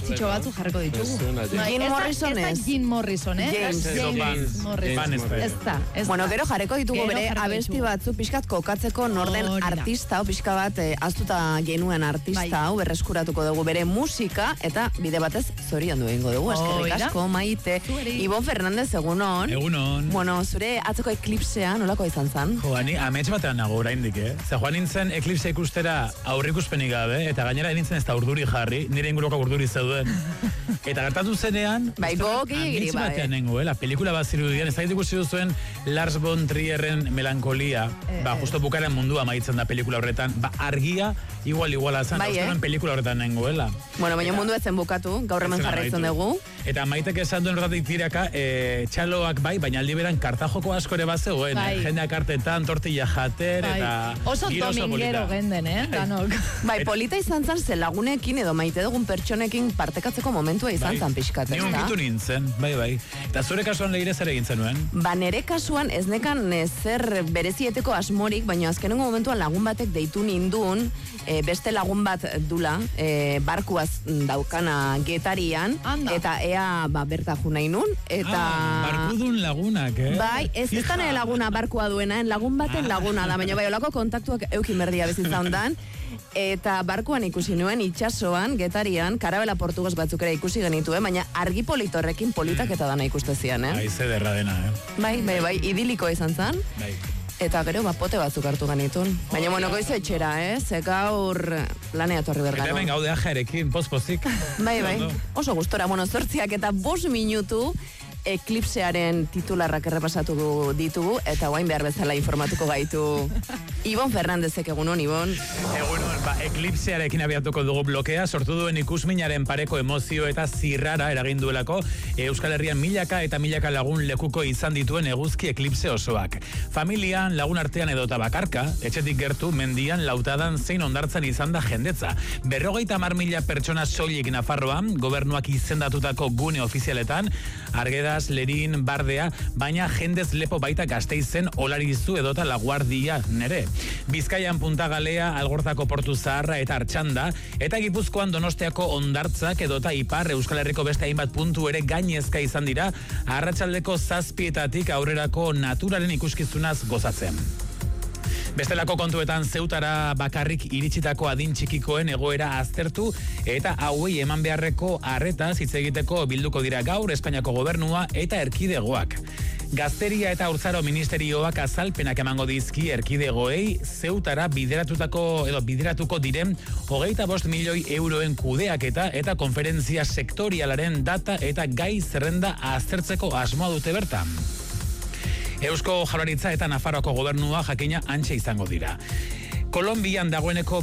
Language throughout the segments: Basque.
abestitxo batzu jarriko ditugu. Jim Morrison ez. Ez da Jim Morrison, James Morrison. Ez da. Bueno, gero jarriko ditugu bere abesti batzu pixkat kokatzeko norden artista, o pixka bat aztuta genuen artista, hau berreskuratuko dugu bere musika, eta bide batez zoriondu egingo dugu, eskerrik asko, Maite. Ibon Fernandez, egunon. Egunon. Bueno, zure atzeko eklipsea nolako izan zan? Joani, amets batean nago oraindik, Ze joan nintzen eklipsea ikustera aurrikuspenik gabe, eta gainera nintzen ez da urduri jarri, nire inguruko urduri zeuden. Eta gertatu zenean, amets batean nengo, la pelikula bat zirudian, ez da ikusi duzuen Lars von Trierren melankolia, justo bukaren mundua amaitzen da pelikula horretan, argia iguala zan, ustean pelikula horretan nengoela. Bueno, baina mundu ezen bukatu, gaur hemen jarraitzen dugu. Eta Maitek esan duen horretik tiraka, txaloak baina aldi beran kartajoko asko ere bat zegoen, jendeak artetan, tortilla jater, eta oso domingero genden, danok. Polita izan zan, ze lagunekin edo maite dugun pertsonekin partekatzeko momentua izan zan pixkat, ez da? Ni unkitu nintzen, bai. Eta zure kasuan lehire zer egin zenuen? Nere kasuan ez nekan zer berezieteko asmorik, baina azkenengo momentuan lagun batek deitu nindun, beste lagun bat dula, barkuaz daukana Getarian, eta ea bertaku nahi nun, eta... Barkudun lagunak, Bai, ez da nire laguna barkua duena, lagun baten laguna da, baina bai, olako kontaktuak eukin berdia bezitza ondan, eta barkuan ikusi nuen, itxasoan, Getarian, karabela portugoz batzuk ere ikusi genituen, baina argi politorrekin politak eta dana ikustezian, Bai, zederra dena, Bai, idiliko izan zan. Bai. Eta gero, pote batzuk hartu genitun. Baina, goiz etxera, ze gaur lanea torri bergano. Eta hemen gaude ajarekin, pozik. Bai, oso gustora, 8 eta 5 minutu eklipsearen titularrak errepasatu ditugu, eta guain behar bezala informatuko gaitu Ibon Fernandezek. Egunon, Ibon. Egunon, eklipsearekin abiatuko dugu blokea, sortu duen ikusminaren pareko emozio eta zirrara eragin duelako Euskal Herrian milaka eta milaka lagun lekuko izan dituen eguzki eklipse osoak. Familian, lagun artean edota bakarka, etxetik gertu, mendian, lautadan zein ondartzan izan da jendetza. 50.000 pertsona soilik Nafarroan, gobernuak izendatutako gune ofizialetan, Argedas, Lerin, Bardea, baina jendez lepo baita Gasteizen, Olarizu edota Laguardia nere. Bizkaian Punta Galea, Algorzako Portu Zaharra eta Artxanda, eta Gipuzkoan Donostiako Hondartzak edota Ipar Euskal Herriko beste hainbat puntu ere gainezka izan dira, arratsaldeko 7:00 aurrerako naturaren ikuskizunaz gozatzen. Bestelako kontuetan Zeutara bakarrik iritsitako adin txikikoen egoera aztertu eta hauei eman beharreko arretaz hitz egiteko bilduko dira gaur Espainiako gobernua eta erkidegoak. Gazteria eta Haurtzaro ministerioak azalpenak emango dizki erkidegoei Zeutara bideratuko diren 25 milioi euroen kudeaketa eta konferentzia sektorialaren data eta gai zerrenda aztertzeko asmoa dute bertan. Eusko Jaurlaritza eta Nafarroako gobernua jakina antxe izango dira. Kolonbian dagoeneko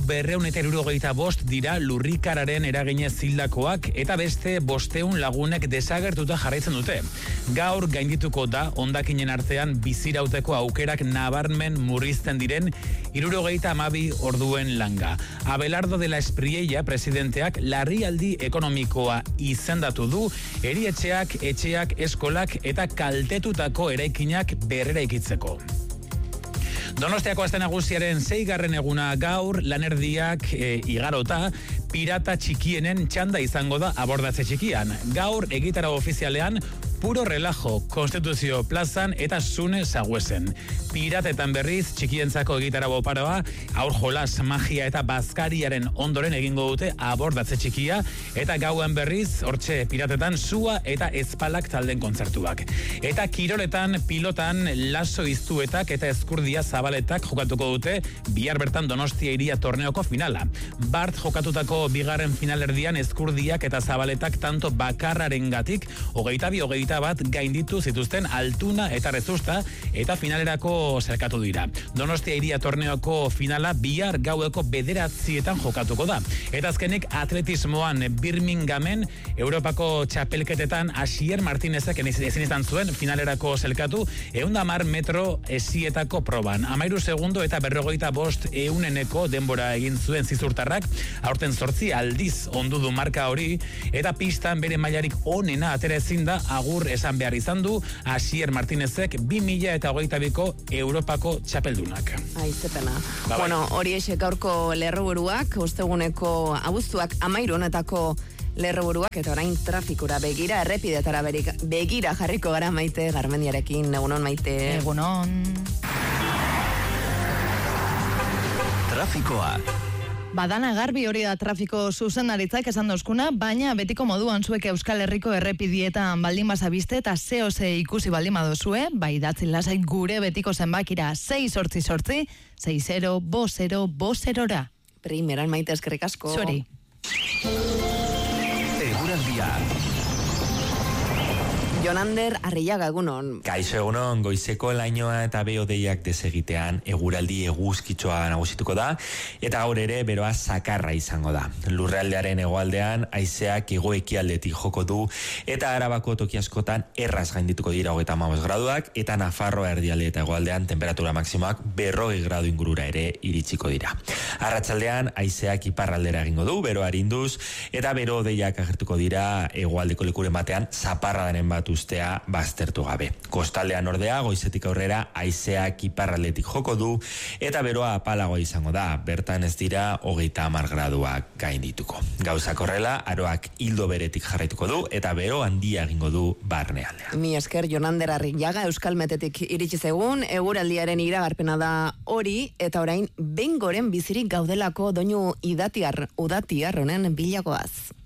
275 dira lurrikararen eraginez hildakoak eta beste 500 lagunek desagertuta jarraitzen dute. Gaur gaindituko da hondakinen artean bizirauteko aukerak nabarmen murrizten diren 72 orduen langa. Abelardo de la Espriella presidenteak larrialdi ekonomikoa izendatu du, erietxeak, etxeak, eskolak eta kaltetutako eraikinak berreraikitzeko. Donostiako aste nagusiaren 6. eguna gaur, lanerdiak igarota, pirata txikienen txanda izango da abordatze txikian. Gaur egitarau ofizialean, puro relajo, Konstituzio plazan eta Sune Saguesen. Piratetan berriz, txikientzako egitarau oparoa, aur jolas, magia eta bazkariaren ondoren egingo dute abordatze txikia, eta gauen berriz, hortxe piratetan, sua eta ezpalak talden kontzertuak. Eta kiroletan, pilotan, laso iztuetak eta ezkurdia zabaletak jokatuko dute, bihar bertan Donostia Hiria torneoko finala. Bart jokatutako bigarren finalerdian ezkurdiak eta zabaletak tanto bakarraren gatik, 22-21 gainditu zituzten Altuna eta Rezusta eta finalerako zerkatu dira. Donostia Hiria torneoko finala bihar gaueko 9:00 jokatuko da. Eta azkenik atletismoan Birminghamen Europako txapelketetan Asier Martinezek ezin izan zuen finalerako zelkatu 110 metro esietako proban. 13 segundo eta 45 denbora egin zuen zizurtarrak, aurten 8 aldiz ondu du marka hori, eta pistan bere mailarik onena atera ezin da agur esan behar izan du Asier Martinezek 2022ko Europako txapeldunak. Aizepena. Bueno, hori esek gaurko lerroburuak, osteguneko abuztuak 13 honetako lerroburuak eta orain trafikura begira, errepidetara begira jarriko gara Maite Garmendiarekin. Egunon, Maite. Egunon. Trafikoa. Badana garbi hori da trafiko zuzendaritzak esan dozkuna, baina betiko moduan zuek Euskal Herriko errepidietan baldin bazabiste eta zehose ikusi baldin badozue, bai datzin lasai gure betiko zenbakira 688 605050ra. Primeran, Maite, eskerrik asko. Zori. Eguraldia. Jonander Arrillaga, egunon. Kaixo egunon, goizeko lainoa eta behodeiak desegitean eguraldi eguzkitzoa nagusituko da, eta gaur ere beroa zakarra izango da. Lurraldearen hegoaldean haizeak hego-ekialdetik joko du, eta Arabako toki askotan erraz gaindituko dira 35 graduak, eta Nafarroa erdialde eta hegoaldean temperatura maksimoak 40 gradu ingurura ere iritsiko dira. Arratsaldean haizeak iparraldera egingo du, beroa arinduz, eta bero-hodeiak agertuko dira hegoaldeko lekuren batean zaparradaren bat ustea baztertu gabe. Kostaldean ordea, goizetik aurrera, haizeak iparraldetik joko du, eta beroa apalagoa izango da, bertan ez dira 30 graduak gaindituko. Gauzak horrela, aroak hildo beretik jarraituko du, eta bero handia egingo du barnealdean. Mi esker, Jonander Arrillaga, Euskal Metetik iritsi zegun, eguraldiaren iragarpena da hori, eta orain, bengoren bizirik gaudelako doinu udatiar honen bilagoaz.